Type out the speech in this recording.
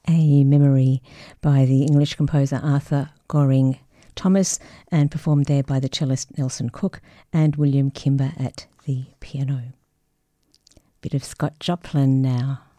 a memory by the English composer Arthur Goring Thomas, and performed there by the cellist Nelson Cook and William Kimber at the piano. Bit of Scott Joplin now.